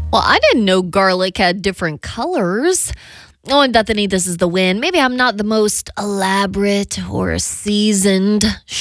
Well, I didn't know garlic had different colors. Oh, and Bethany, this is the win. Maybe I'm not the most elaborate or seasoned